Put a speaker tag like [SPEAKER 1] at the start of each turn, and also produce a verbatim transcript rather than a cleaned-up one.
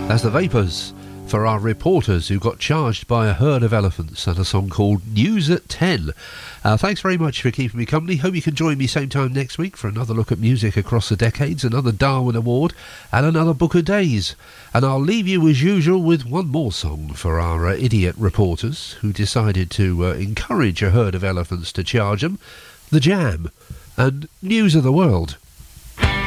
[SPEAKER 1] That's the Vapors for our reporters who got charged by a herd of elephants, and a song called News at ten. Uh, thanks very much for keeping me company. Hope you can join me same time next week for another look at music across the decades, another Darwin Award and another Book of Days. And I'll leave you as usual with one more song for our uh, idiot reporters who decided to uh, encourage a herd of elephants to charge them. The Jam and News of the World.